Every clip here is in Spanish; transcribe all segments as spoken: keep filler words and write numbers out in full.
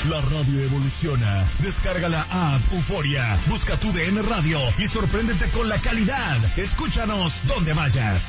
La radio evoluciona. Descarga la app Euforia. Busca tu D N Radio y sorpréndete con la calidad. Escúchanos donde vayas.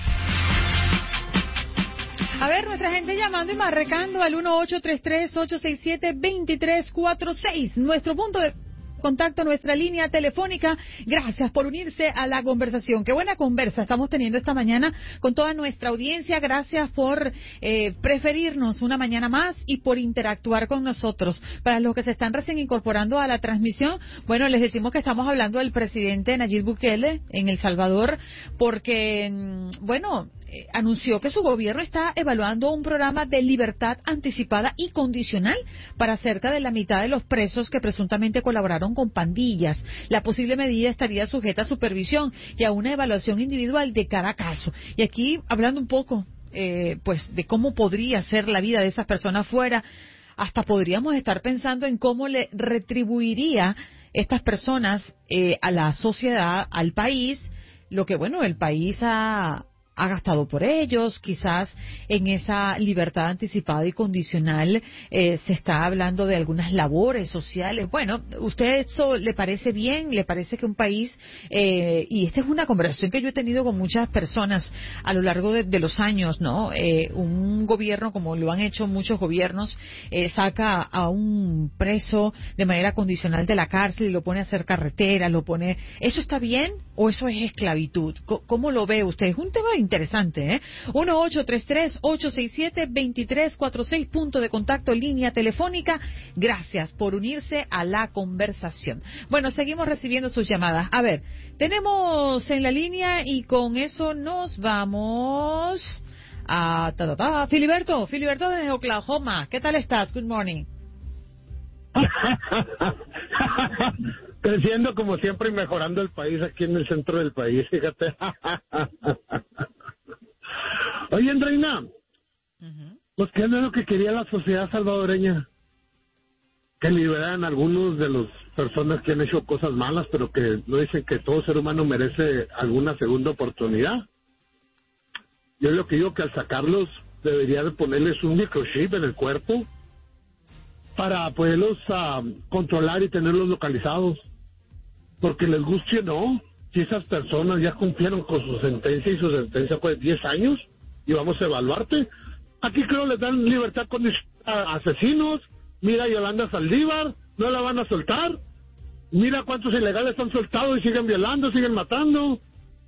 A ver, nuestra gente llamando y marcando al uno ocho tres tres, ocho seis siete, dos tres cuatro seis. Nuestro punto de contacto, nuestra línea telefónica. Gracias por unirse a la conversación. Qué buena conversa estamos teniendo esta mañana con toda nuestra audiencia. Gracias por eh, preferirnos una mañana más y por interactuar con nosotros. Para los que se están recién incorporando a la transmisión, bueno, les decimos que estamos hablando del presidente Nayib Bukele en El Salvador porque, bueno, Eh, anunció que su gobierno está evaluando un programa de libertad anticipada y condicional para cerca de la mitad de los presos que presuntamente colaboraron con pandillas. La posible medida estaría sujeta a supervisión y a una evaluación individual de cada caso. Y aquí, hablando un poco eh, pues de cómo podría ser la vida de esas personas fuera, hasta podríamos estar pensando en cómo le retribuiría estas personas eh, a la sociedad, al país, lo que, bueno, el país ha... ha gastado por ellos. Quizás en esa libertad anticipada y condicional eh, se está hablando de algunas labores sociales. Bueno, ¿usted eso le parece bien? ¿Le parece que un país, eh, y esta es una conversación que yo he tenido con muchas personas a lo largo de, de los años, ¿no? Eh, un gobierno, como lo han hecho muchos gobiernos, eh, saca a un preso de manera condicional de la cárcel y lo pone a hacer carretera, lo pone... ¿Eso está bien o eso es esclavitud? ¿Cómo lo ve usted? Es un tema interesante, ¿eh? uno ocho tres tres, ocho seis siete, dos tres cuatro seis, punto de contacto, línea telefónica. Gracias por unirse a la conversación. Bueno, seguimos recibiendo sus llamadas. A ver, tenemos en la línea y con eso nos vamos a... Ta, ta, ta. Filiberto, Filiberto desde Oklahoma. ¿Qué tal estás? Good morning. Creciendo como siempre y mejorando el país aquí en el centro del país, fíjate. Oye, Andreina, uh-huh. pues ¿qué es lo que quería la sociedad salvadoreña? Que liberaran a algunos de las personas que han hecho cosas malas, pero que no dicen que todo ser humano merece alguna segunda oportunidad. Yo lo que digo que al sacarlos debería de ponerles un microchip en el cuerpo para poderlos uh, controlar y tenerlos localizados. Porque les guste o no, si esas personas ya cumplieron con su sentencia y su sentencia fue diez años y vamos a evaluarte, aquí creo les dan libertad condicional a asesinos. Mira a Yolanda Saldívar, no la van a soltar. Mira cuántos ilegales están soltados y siguen violando, siguen matando.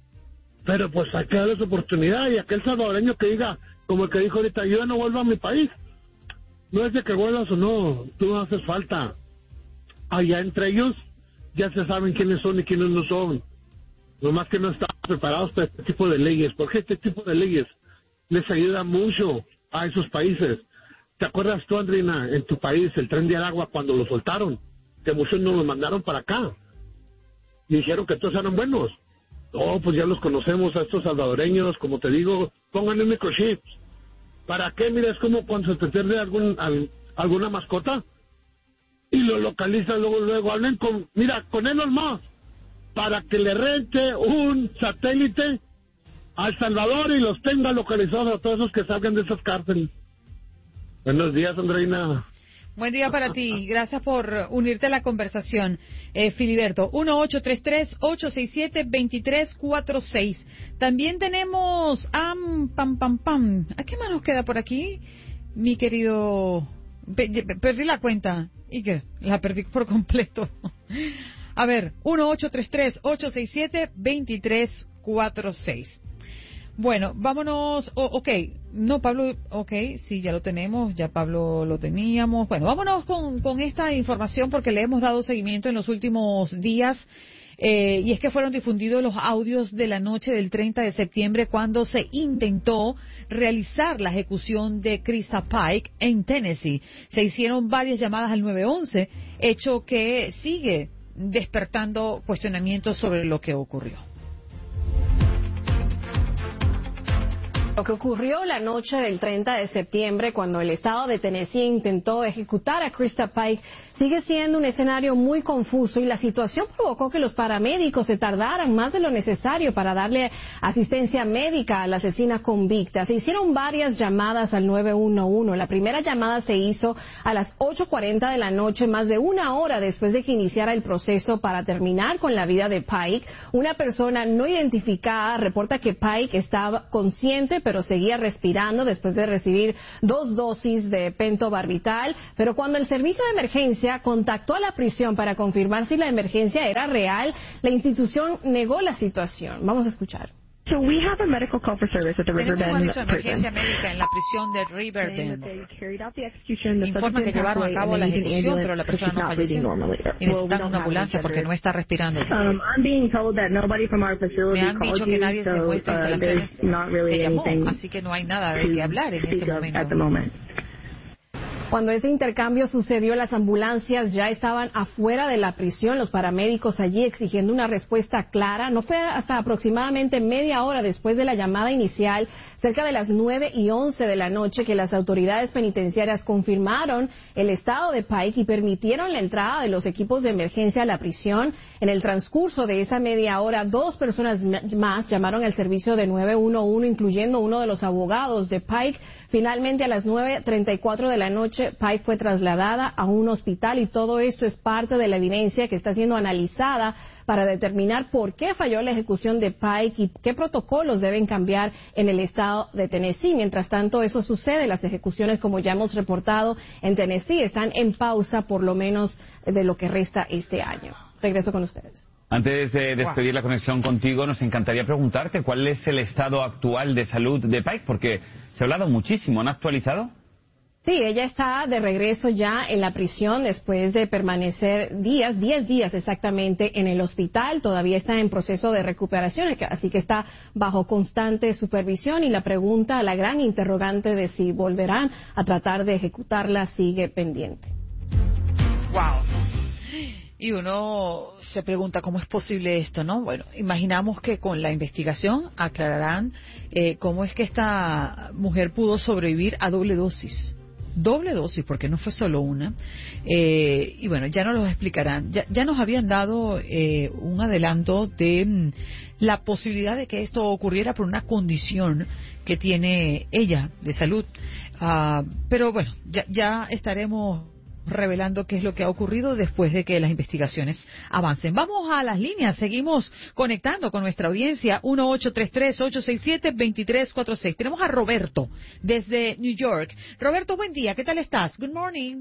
Pero pues hay que darles oportunidad, y aquel salvadoreño que diga, como el que dijo ahorita, yo no vuelvo a mi país. No es de que vuelvas o no, tú no haces falta. Allá entre ellos ya se saben quiénes son y quiénes no son. Nomás que no están preparados para este tipo de leyes, porque este tipo de leyes les ayuda mucho a esos países. ¿Te acuerdas tú, Andrina, en tu país, el Tren de Aragua, cuando lo soltaron? Que muchos nos lo mandaron para acá. Y dijeron que todos eran buenos. No, pues ya los conocemos a estos salvadoreños, como te digo, pónganle microchips. ¿Para qué? Mira, es como cuando se te pierde algún, al, alguna mascota y lo localizan luego, luego, hablen con, mira, con Elon Musk, para que le rente un satélite a El Salvador y los tenga localizados a todos esos que salgan de esas cárceles. Buenos días, Andreina. Buen día para ti. Gracias por unirte a la conversación, eh, Filiberto. uno ocho tres tres, ocho seis siete, dos tres cuatro seis. También tenemos... Um, pam, pam, pam. ¿A qué más nos queda por aquí, mi querido? Perdí la cuenta. ¿Y qué? La perdí por completo. A ver, uno ocho tres tres, ocho seis siete, dos tres cuatro seis. Bueno, vámonos, oh, ok, no Pablo, ok, sí, ya lo tenemos, ya Pablo lo teníamos. Bueno, vámonos con, con esta información porque le hemos dado seguimiento en los últimos días, eh, y es que fueron difundidos los audios de la noche del treinta de septiembre cuando se intentó realizar la ejecución de Krista Pike en Tennessee. Se hicieron varias llamadas al nueve once, hecho que sigue despertando cuestionamientos sobre lo que ocurrió. Lo que ocurrió la noche del treinta de septiembre, cuando el estado de Tennessee intentó ejecutar a Krista Pike, sigue siendo un escenario muy confuso y la situación provocó que los paramédicos se tardaran más de lo necesario para darle asistencia médica a la asesina convicta. Se hicieron varias llamadas al nueve uno uno. La primera llamada se hizo a las ocho cuarenta de la noche, más de una hora después de que iniciara el proceso para terminar con la vida de Pike. Una persona no identificada reporta que Pike estaba consciente, pero seguía respirando después de recibir dos dosis de pentobarbital. Pero cuando el servicio de emergencia contactó a la prisión para confirmar si la emergencia era real, la institución negó la situación. Vamos a escuchar. So we have a medical call for service at the Tenemos un Riverbend aviso de prison. emergencia médica en la prisión de Riverbend. They carried out the execution, the Informan que subject llevaron a passed cabo away, la and they needed an ejecución, ambulance pero la because persona she's no not breathing falleció. normally. Y Well, we necesitan don't una have ambulancia any porque gender. no está respirando. Um, I'm being told that nobody from our facility Me han called dicho que you, nadie se so muestra uh, instalaciones there's not really que llamó, anything así que no hay nada de to qué hablar en speak este of at the momento. moment. Cuando ese intercambio sucedió, las ambulancias ya estaban afuera de la prisión, los paramédicos allí exigiendo una respuesta clara. No fue hasta aproximadamente media hora después de la llamada inicial, cerca de las nueve y once de la noche, que las autoridades penitenciarias confirmaron el estado de Pike y permitieron la entrada de los equipos de emergencia a la prisión. En el transcurso de esa media hora, dos personas más llamaron al servicio de nueve uno uno, incluyendo uno de los abogados de Pike. Finalmente, a las nueve treinta y cuatro de la noche, Pike fue trasladada a un hospital y todo esto es parte de la evidencia que está siendo analizada para determinar por qué falló la ejecución de Pike y qué protocolos deben cambiar en el estado de Tennessee. Mientras tanto, eso sucede. Las ejecuciones, como ya hemos reportado en Tennessee, están en pausa por lo menos de lo que resta este año. Regreso con ustedes. Antes de despedir la conexión contigo, nos encantaría preguntarte cuál es el estado actual de salud de Pike, porque se ha hablado muchísimo. ¿Han actualizado? Sí, ella está de regreso ya en la prisión después de permanecer días, diez días exactamente en el hospital. Todavía está en proceso de recuperación, así que está bajo constante supervisión y la pregunta, la gran interrogante de si volverán a tratar de ejecutarla sigue pendiente. Wow. Y uno se pregunta cómo es posible esto, ¿no? Bueno, imaginamos que con la investigación aclararán eh, cómo es que esta mujer pudo sobrevivir a doble dosis. Doble dosis, porque no fue solo una. Eh, y bueno, ya nos lo explicarán. Ya, ya nos habían dado eh, un adelanto de mm, la posibilidad de que esto ocurriera por una condición que tiene ella de salud. Uh, pero bueno, ya, ya estaremos revelando qué es lo que ha ocurrido después de que las investigaciones avancen. Vamos a las líneas, seguimos conectando con nuestra audiencia. Uno ocho tres tres, ocho seis siete, dos tres cuatro seis. Tenemos a Roberto desde New York. Roberto, buen día, ¿qué tal estás? Good morning.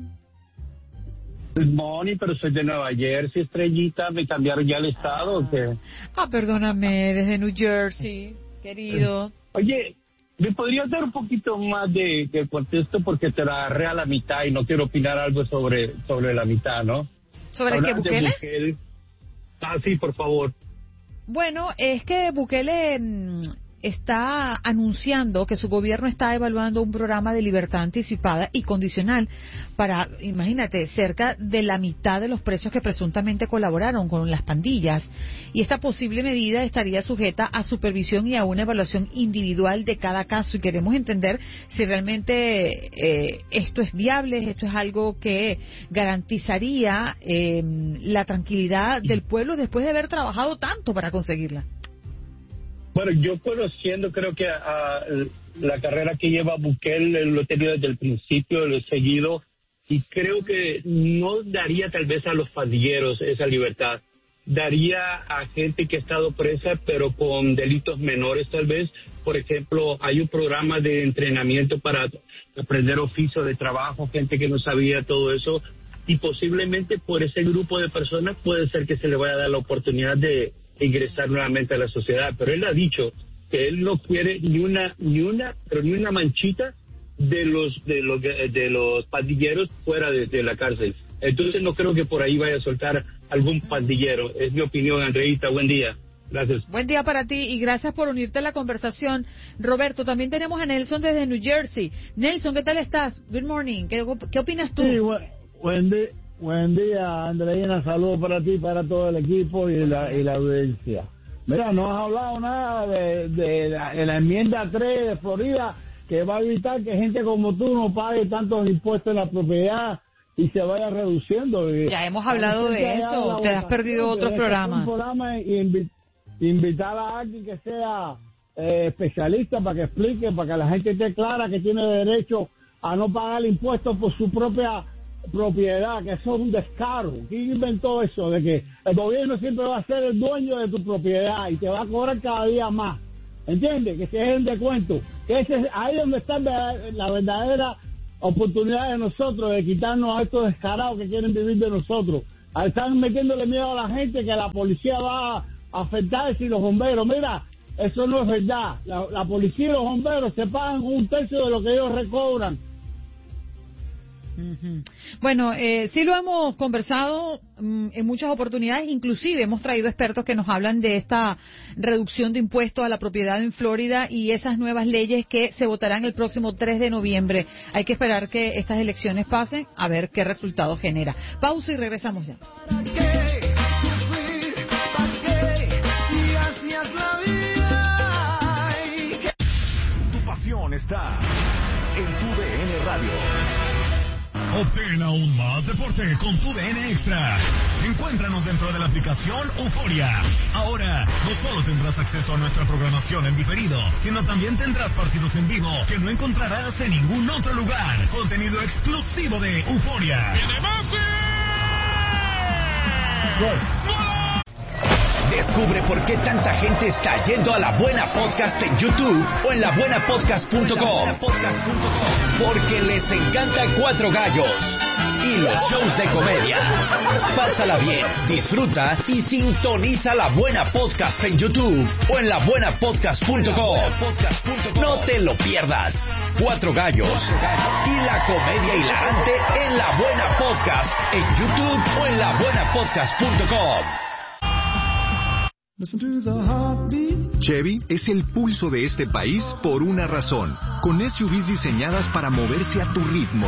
Good morning, pero soy de Nueva Jersey, Estrellita. ¿Me cambiaron ya el estado o qué? Ah, perdóname, desde New Jersey, querido. Oye, ¿me podrías dar un poquito más de, de contexto? Porque te la agarré a la mitad y no quiero opinar algo sobre sobre la mitad, ¿no? ¿Sobre qué, Bukele? Bukele. Ah, sí, por favor. Bueno, es que Bukele mmm, está anunciando que su gobierno está evaluando un programa de libertad anticipada y condicional para, imagínate, cerca de la mitad de los presos que presuntamente colaboraron con las pandillas. Y esta posible medida estaría sujeta a supervisión y a una evaluación individual de cada caso. Y queremos entender si realmente eh, esto es viable, esto es algo que garantizaría eh, la tranquilidad del pueblo después de haber trabajado tanto para conseguirla. Bueno, yo conociendo, creo que uh, la carrera que lleva Bukele lo he tenido desde el principio, lo he seguido, y creo que no daría tal vez a los pandilleros esa libertad. Daría a gente que ha estado presa, pero con delitos menores tal vez. Por ejemplo, hay un programa de entrenamiento para aprender oficio de trabajo, gente que no sabía todo eso, y posiblemente por ese grupo de personas puede ser que se le vaya a dar la oportunidad de ingresar nuevamente a la sociedad, pero él ha dicho que él no quiere ni una ni una pero ni una manchita de los de los de los pandilleros fuera de, de la cárcel. Entonces no creo que por ahí vaya a soltar algún pandillero. Es mi opinión, Andreita. Buen día. Gracias. Buen día para ti y gracias por unirte a la conversación. Roberto, también tenemos a Nelson desde New Jersey. Nelson, ¿qué tal estás? Good morning. ¿Qué, qué opinas tú? Sí, buen, buen, día, buen día, Andreina. Saludos para ti, para todo el equipo y la, y la audiencia. Mira, no has hablado nada de, de, la, de la enmienda tres de Florida, que va a evitar que gente como tú no pague tantos impuestos en la propiedad y se vaya reduciendo. Ya hemos hablado de eso, te has perdido otros programas. Un programa y invi- invitar a alguien que sea eh, especialista para que explique, para que la gente esté clara que tiene derecho a no pagar impuestos por su propia propiedad, que eso es un descaro. ¿Quién inventó eso? De que el gobierno siempre va a ser el dueño de tu propiedad y te va a cobrar cada día más. ¿Entiendes? Que se es de cuento. Que ese es ahí donde está la verdadera oportunidad de nosotros de quitarnos a estos descarados que quieren vivir de nosotros. Están metiéndole miedo a la gente que la policía va a afectarse y los bomberos. Mira, eso no es verdad. La, la policía y los bomberos se pagan un tercio de lo que ellos recobran. Uh-huh. Bueno, eh, sí lo hemos conversado um, en muchas oportunidades, inclusive hemos traído expertos que nos hablan de esta reducción de impuestos a la propiedad en Florida y esas nuevas leyes que se votarán el próximo tres de noviembre. Hay que esperar que estas elecciones pasen a ver qué resultado genera. Pausa y regresamos ya. Tu pasión está en tu D N Radio. Obtén aún más deporte con tu D N Extra. Encuéntranos dentro de la aplicación Euforia. Ahora, no solo tendrás acceso a nuestra programación en diferido, sino también tendrás partidos en vivo que no encontrarás en ningún otro lugar. Contenido exclusivo de Euforia. Descubre por qué tanta gente está yendo a La Buena Podcast en YouTube o en la buena podcast punto com. Porque les encanta Cuatro Gallos y los shows de comedia. Pásala bien, disfruta y sintoniza La Buena Podcast en YouTube o en la buena podcast punto com. No te lo pierdas. Cuatro Gallos y la comedia hilarante en La Buena Podcast en YouTube o en la buena podcast punto com. Chevy es el pulso de este país por una razón, con S U Vs diseñadas para moverse a tu ritmo.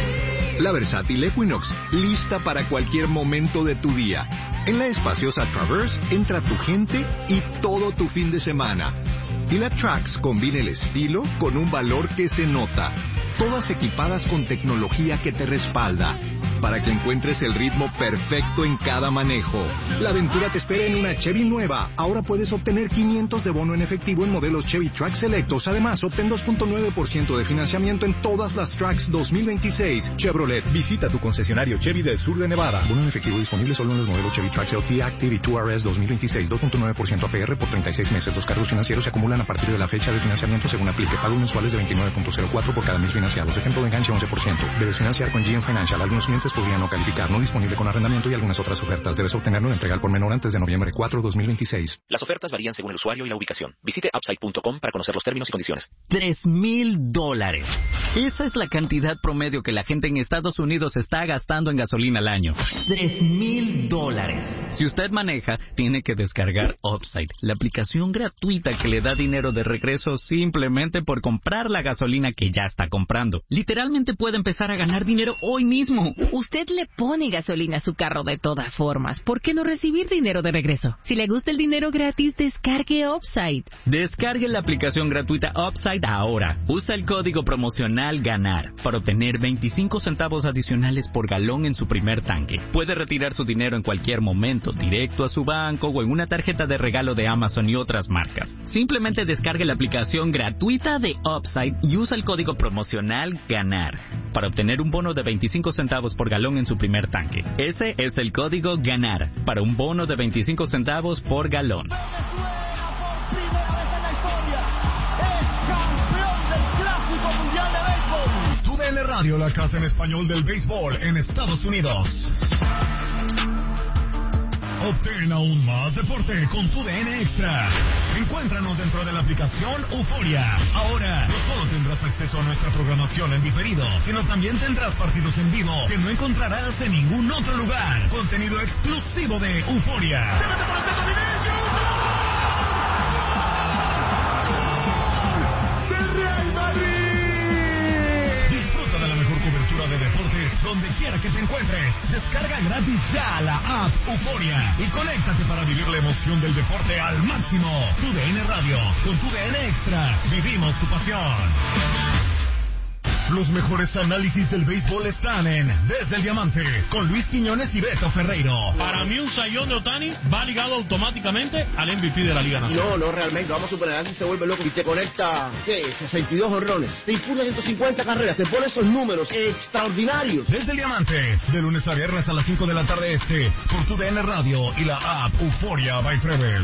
La versátil Equinox, lista para cualquier momento de tu día. En la espaciosa Traverse entra tu gente y todo tu fin de semana. Y la Trax combina el estilo con un valor que se nota. Todas equipadas con tecnología que te respalda, para que encuentres el ritmo perfecto en cada manejo. La aventura te espera en una Chevy nueva. Ahora puedes obtener quinientos de bono en efectivo en modelos Chevy Trax selectos. Además, obtén dos punto nueve por ciento de financiamiento en todas las Trax dos mil veintiséis. Chevrolet, visita tu concesionario Chevy del sur de Nevada. Bono en efectivo disponible solo en los modelos Chevy Trax L T Active y dos R S dos mil veintiséis. dos punto nueve por ciento A P R por treinta y seis meses. Los cargos financieros se acumulan a partir de la fecha de financiamiento según aplique. Pagos mensuales de veintinueve punto cero cuatro por cada mil financiados. Ejemplo de enganche once por ciento. Debes financiar con G M Financial. Algunos clientes podrían no calificar. No disponible con arrendamiento y algunas otras ofertas. Debes obtenerlo en entrega por menor antes de noviembre cuatro, dos mil veintiséis. Las ofertas varían según el usuario y la ubicación. Visite upside punto com para conocer los términos y condiciones. Tres mil dólares. Esa es la cantidad promedio que la gente en Estados Unidos está gastando en gasolina al año. Tres mil dólares. Si usted maneja, tiene que descargar Upside, la aplicación gratuita que le da dinero de regreso simplemente por comprar la gasolina que ya está comprando. Literalmente puede empezar a ganar dinero hoy mismo. Usted le pone gasolina a su carro de todas formas. ¿Por qué no recibir dinero de regreso? Si le gusta el dinero gratis, descargue Upside. Descargue la aplicación gratuita Upside ahora. Usa el código promocional GANAR para obtener veinticinco centavos adicionales por galón en su primer tanque. Puede retirar su dinero en cualquier momento, directo a su banco o en una tarjeta de regalo de Amazon y otras marcas. Simplemente descargue la aplicación gratuita de Upside y usa el código promocional GANAR para obtener un bono de veinticinco centavos por galón en su primer tanque. Ese es el código GANAR para un bono de veinticinco centavos por galón. Tu D N Radio, la casa en español del béisbol en Estados Unidos. Obtén aún más deporte con tu D N Extra. Encuéntranos dentro de la aplicación Euforia. Ahora, no solo tendrás acceso a nuestra programación en diferido, sino también tendrás partidos en vivo que no encontrarás en ningún otro lugar. Contenido exclusivo de Euforia. ¡Del Real Madrid! Disfruta de la mejor cobertura de deportes donde quiera que te encuentres. Descarga gratis ya la app Euforia y conéctate para vivir la emoción del deporte al máximo. Tu D N Radio, con tu D N Extra, vivimos tu pasión. Los mejores análisis del béisbol están en Desde el Diamante, con Luis Quiñones y Beto Ferreiro. Para mí un sayón de Ohtani va ligado automáticamente al M V P de la Liga Nacional. No, no, realmente, vamos a suponer, alguien se vuelve loco y te conecta, ¿qué? sesenta y dos honrones, te impulsa ciento cincuenta carreras, te pone esos números extraordinarios. Desde el Diamante, de lunes a viernes a las cinco de la tarde este, por tu D N Radio y la app Euforia by Treble.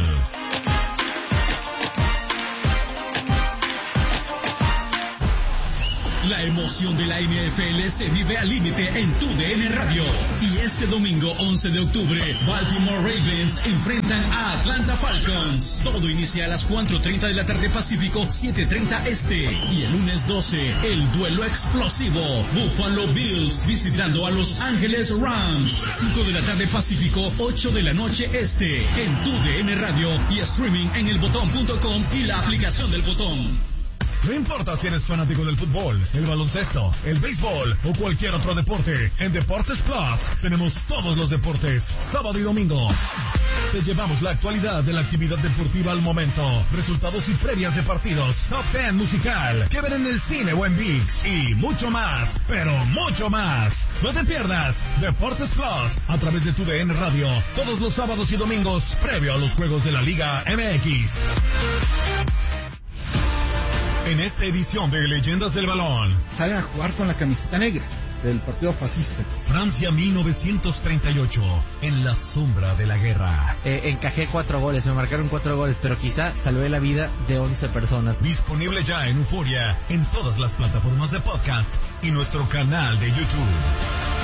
La emoción de la N F L se vive al límite en tu D N Radio. Y este domingo once de octubre, Baltimore Ravens enfrentan a Atlanta Falcons. Todo inicia a las cuatro treinta de la tarde Pacífico, siete treinta Este. Y el lunes doce, el duelo explosivo. Buffalo Bills visitando a Los Ángeles Rams. cinco de la tarde Pacífico, ocho de la noche Este. En tu D N Radio y streaming en el botón punto com y la aplicación del Botón. No importa si eres fanático del fútbol, el baloncesto, el béisbol o cualquier otro deporte, en Deportes Plus tenemos todos los deportes, sábado y domingo. Te llevamos la actualidad de la actividad deportiva al momento, resultados y previas de partidos, top diez musical, que ver en el cine o en ViX y mucho más, pero mucho más. No te pierdas Deportes Plus a través de tu D N Radio, todos los sábados y domingos, previo a los juegos de la Liga M X. En esta edición de Leyendas del Balón, salen a jugar con la camiseta negra del partido fascista. Francia mil novecientos treinta y ocho, en la sombra de la guerra. Eh, encajé cuatro goles, me marcaron cuatro goles, pero quizá salvé la vida de once personas. Disponible ya en Euforia, en todas las plataformas de podcast y nuestro canal de YouTube.